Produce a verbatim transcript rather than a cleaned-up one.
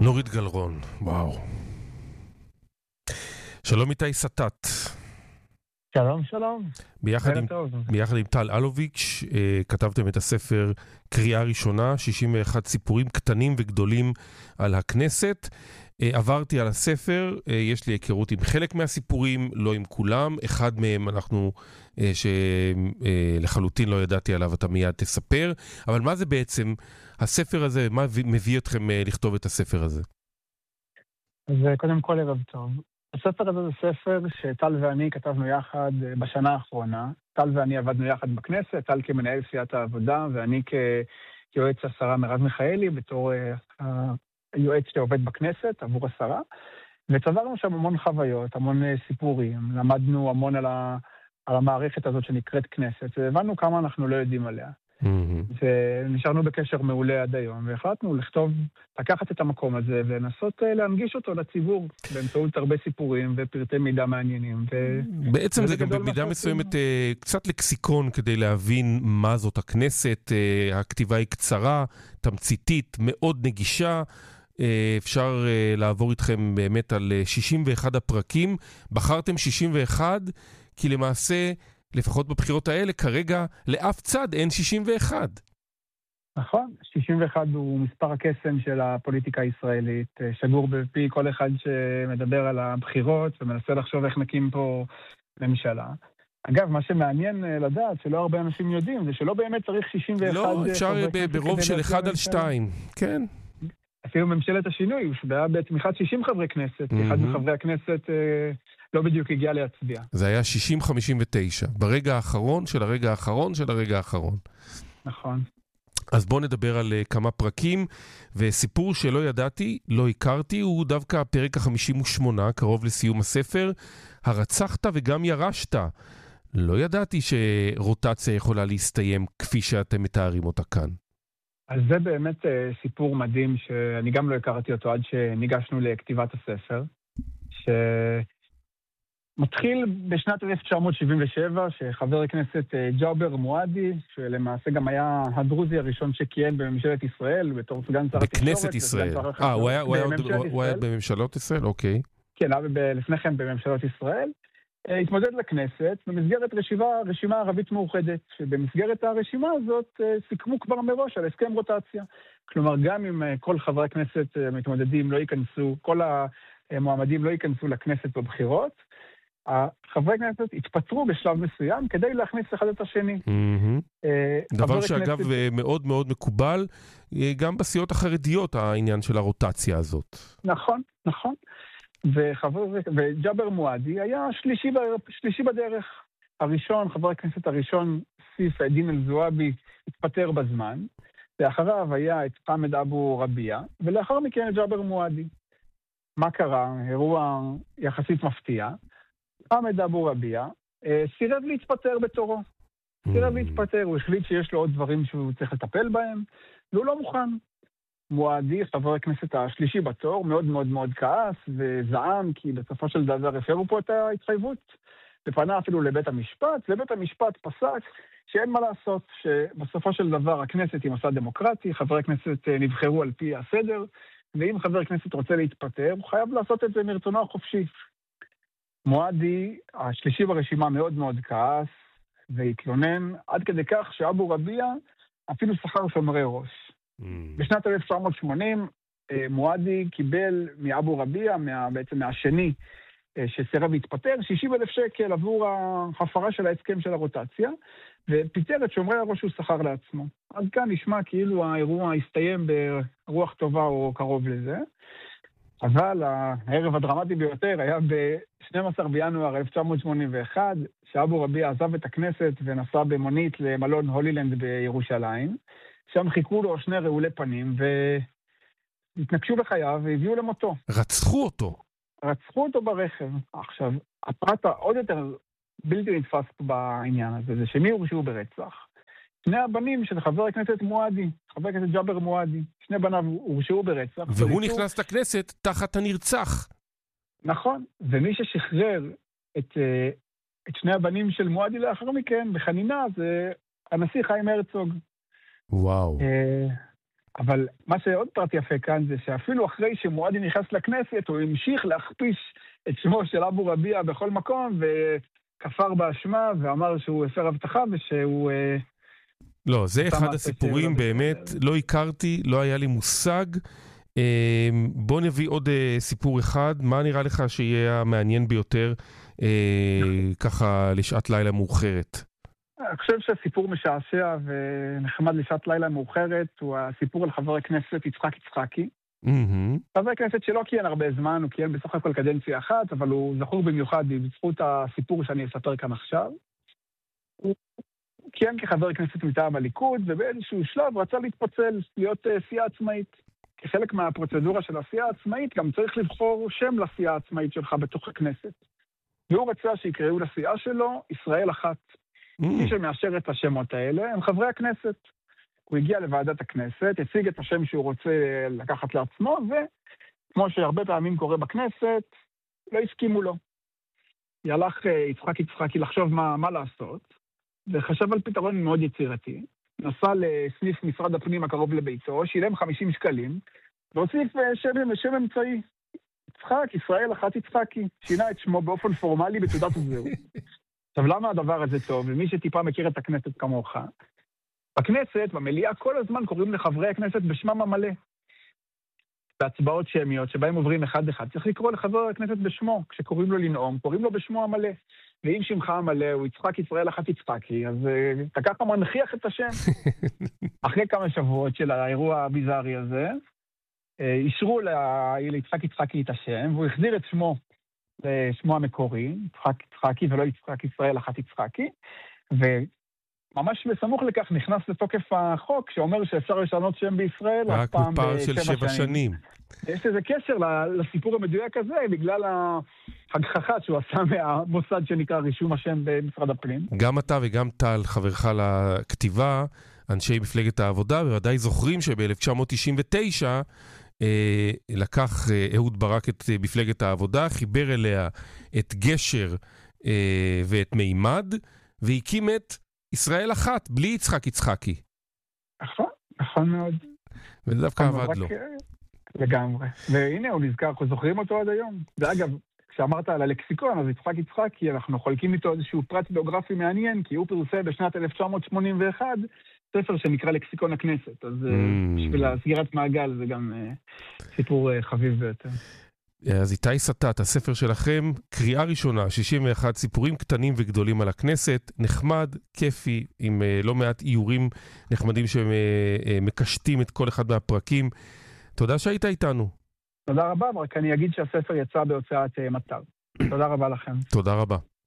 נורית גלרון, וואו. שלום איתי סטט. שלום, שלום. ביחד עם, ביחד עם טל אלוביץ' אה, כתבתם את הספר קריאה ראשונה, שישים ואחת סיפורים קטנים וגדולים על הכנסת. אה, עברתי על הספר, אה, יש לי היכרות עם חלק מהסיפורים, לא עם כולם. אחד מהם אנחנו, אה, שלחלוטין לא ידעתי עליו, אתה מיד תספר. אבל מה זה בעצם הספר הזה? מה מביא אתכם אה, לכתוב את הספר הזה? אז קודם כל ערב טוב. הספר הזה זה ספר שטל ואני כתבנו יחד בשנה האחרונה. טל ואני עבדנו יחד בכנסת, טל כמנהל סיעת העבודה, ואני כיועץ השרה מרב מיכאלי, בתור היועץ שעובד בכנסת עבור השרה. וצברנו שם המון חוויות, המון סיפורים, למדנו המון על, ה, על המערכת הזאת שנקראת כנסת, והבנו כמה אנחנו לא יודעים עליה. ונשארנו בקשר מעולה עד היום, והחלטנו לכתוב, לקחת את המקום הזה ולנסות להנגיש אותו לציבור באמצעות הרבה סיפורים ופרטי מידע מעניינים. בעצם זה גם במידה מסוימת קצת לקסיקון כדי להבין מה זאת הכנסת. הכתיבה היא קצרה, תמציתית, מאוד נגישה. אפשר לעבור איתכם באמת על שישים ואחד הפרקים. בחרתם שישים ואחת כי למעשה לפחות בבחירות האלה, כרגע לאף צד אין שישים ואחת. נכון, שישים ואחת הוא מספר הקסם של הפוליטיקה הישראלית, שגור בפי כל אחד שמדבר על הבחירות ומנסה לחשוב איך נקים פה ממשלה. אגב, מה שמעניין לדעת, שלא הרבה אנשים יודעים, זה שלא באמת צריך שישים ואחת... לא, אפשר ברוב של אחד על שתיים, כן. אפילו ממשלת השינוי, הוא שבעה בתמיכת שישים חברי כנסת, כי אחד מחברי הכנסת... לא בדיוק הגיע להצביע. זה היה שישים חמישים ותשע, ברגע האחרון של הרגע האחרון של הרגע האחרון. נכון. אז בואו נדבר על uh, כמה פרקים, וסיפור שלא ידעתי, לא הכרתי, הוא דווקא הפרק ה-חמישים ושמונה, קרוב לסיום הספר, הרצחת וגם ירשת. לא ידעתי שרוטציה יכולה להסתיים כפי שאתם מתארים אותה כאן. אז זה באמת uh, סיפור מדהים, שאני גם לא הכרתי אותו עד שניגשנו לכתיבת הספר, ש... מתחיל בשנת אלף תשע מאות שבעים ושבע, שחבר הכנסת ג'אבר מועדי, שלמעשה גם היה הדרוזי הראשון שכיהן בממשלת ישראל, בתור סגן שר התקשורת. בכנסת ישראל. אה, הוא היה בממשלות ישראל? אוקיי. כן, לפני כן בממשלות ישראל. התמודד לכנסת במסגרת רשימה ערבית מאוחדת, שבמסגרת הרשימה הזאת סיכמו כבר מראש על הסכם רוטציה. כלומר, גם אם כל חברי הכנסת מתמודדים לא ייכנסו, כל המועמדים לא ייכנסו לכנסת בבחירות, החברי כנסת התפטרו בשלב מסוים כדי להכניס אחד את השני. דבר שאגב מאוד מאוד מקובל, גם בסיעות החרדיות העניין של הרוטציה הזאת. נכון, נכון. וג'אבר מועדי היה שלישי בדרך. הראשון, חבר הכנסת הראשון, סיף דין אל-זועבי, התפטר בזמן, ואחריו היה את חמד אבו רביע, ולאחר מכן את ג'אבר מועדי. מה קרה? אירוע יחסית מפתיע. חמד אבו רביע סירב להתפטר בתורו. סירב להתפטר, הוא החליט שיש לו עוד דברים שהוא צריך לטפל בהם, והוא לא מוכן. מועדי, חבר הכנסת השלישי בתור, מאוד מאוד מאוד כעס וזעם, כי בסופו של דבר הפרו פה את ההתחייבות, ופנה אפילו לבית המשפט. לבית המשפט פסק שאין מה לעשות, שבסופו של דבר הכנסת היא מוסד דמוקרטי, חברי הכנסת נבחרו על פי הסדר, ואם חבר הכנסת רוצה להתפטר, הוא חייב לעשות את זה מרצונו החופשי. מועדי, השלישי ברשימה, מאוד מאוד כעס והתלונן, עד כדי כך שאבו רביע אפילו שכר שומרי ראש. Mm. בשנת אלף תשע מאות שמונים, מועדי קיבל מאבו רביע, מה, בעצם מהשני שסירב להתפטר, שישים אלף שקל עבור ההפרה של ההסכם של הרוטציה, ופיטר את שומרי הראש שהוא שכר לעצמו. עד כאן נשמע כאילו האירוע הסתיים ברוח טובה או קרוב לזה. אבל הערב הדרמטי ביותר היה ב-שנים עשר בינואר אלף תשע מאות שמונים ואחת, שאבו רביע עזב את הכנסת ונסע במונית למלון הולילנד בירושלים. שם חיכו לו שני רעולי פנים והתנגשו בחייו והביאו למותו. רצחו אותו. רצחו אותו ברכב. עכשיו, הפרט העוד יותר בלתי נתפס בעניין הזה, זה שמי הורשעו ברצח. שני הבנים של חבר הכנסת מועדי, חבר הכנסת ג'אבר מועדי, שני בניו הורשעו ברצח. והוא נכנס לכנסת תחת הנרצח. נכון, ומי ששחרר את, את שני הבנים של מועדי לאחר מכן, בחנינה, זה הנשיא חיים הרצוג. וואו. אבל מה שעוד פרט יפה כאן זה שאפילו אחרי שמועדי נכנס לכנסת, הוא המשיך להכפיש את שמו של אבו רביע בכל מקום, וכפר באשמה ואמר שהוא הפר הבטחה ושהוא... לא, זה אחד הסיפורים באמת, לא הכרתי, לא היה לי מושג. בוא נביא עוד סיפור אחד, מה נראה לך שיהיה המעניין ביותר ככה לשעת לילה מאוחרת? אני חושב שהסיפור משעשע ונחמד לשעת לילה מאוחרת, הוא הסיפור על חבר הכנסת יצחק יצחקי. חבר הכנסת שלא כיהן הרבה זמן, הוא כיהן בסך הכל קדנציה אחת, אבל הוא זכור במיוחד בזכות הסיפור שאני אספר כאן עכשיו. הוא כיהן כחבר כנסת מטעם הליכוד, ובאיזשהו שלב רצה להתפצל, להיות סיעה עצמאית. כחלק מהפרוצדורה של הסיעה העצמאית, גם צריך לבחור שם לסיעה העצמאית שלך בתוך הכנסת. והוא רצה שיקראו לסיעה שלו ישראל אחת. מי שמאשר את השמות האלה הם חברי הכנסת. הוא הגיע לוועדת הכנסת, הציג את השם שהוא רוצה לקחת לעצמו, וכמו שהרבה פעמים קורה בכנסת, לא הסכימו לו. הלך יצחק יצחקי לחשוב מה, מה לעשות, וחשב על פתרון מאוד יצירתי. נסע לסניף משרד הפנים הקרוב לביתו, שילם חמישים שקלים, והוסיף שם, שם אמצעי. יצחק, ישראל אחת יצחקי, שינה את שמו באופן פורמלי בתעודת הזהות. עכשיו, למה הדבר הזה טוב? ומי שטיפה מכיר את הכנסת כמוך, בכנסת, במליאה, כל הזמן קוראים לחברי הכנסת בשמם המלא. בהצבעות שמיות, שבהם עוברים אחד-אחד, צריך לקרוא לחבר הכנסת בשמו. כשקוראים לו לנאום, קוראים לו בשמו המלא. ואם שמך המלא הוא יצחק ישראל אחת יצחקי, אז אתה ככה מנחיח את השם. אחרי כמה שבועות של האירוע הביזארי הזה, אישרו ליצחק יצחקי את השם, והוא החזיר את שמו לשמו המקורי, יצחק יצחקי ולא יצחק ישראל אחת יצחקי, וממש בסמוך לכך נכנס לתוקף החוק, שאומר שאפשר לשנות שם בישראל רק בפער של שבע שנים. יש איזה קשר לסיפור המדויק הזה, בגלל ההגחכה שהוא עשה מהמוסד שנקרא רישום השם במשרד הפנים. גם אתה וגם טל, חברך לכתיבה, אנשי מפלגת העבודה, בוודאי זוכרים שב-אלף תשע מאות תשעים ותשע אה, לקח אה, אהוד ברק את אה, מפלגת העבודה, חיבר אליה את גשר אה, ואת מימד, והקים את ישראל אחת, בלי יצחק יצחקי. נכון, נכון מאוד. וזה דווקא עבד לו. לגמרי. והנה הוא נזכר, אנחנו זוכרים אותו עד היום. ואגב, כשאמרת על הלקסיקון, אז יצחק יצחקי, אנחנו חולקים איתו איזשהו פרט ביוגרפי מעניין, כי הוא פרסם בשנת אלף תשע מאות שמונים ואחת ספר שנקרא לקסיקון הכנסת. אז mm. בשביל הסגירת מעגל זה גם uh, סיפור uh, חביב ביותר. אז איתי סטט, הספר שלכם, קריאה ראשונה, שישים ואחת סיפורים קטנים וגדולים על הכנסת, נחמד, כיפי, עם uh, לא מעט איורים נחמדים שמקשטים את כל אחד מהפרקים. תודה שהיית איתנו. תודה רבה, רק אני אגיד שהספר יצא בהוצאת מטר. תודה רבה לכם. תודה רבה.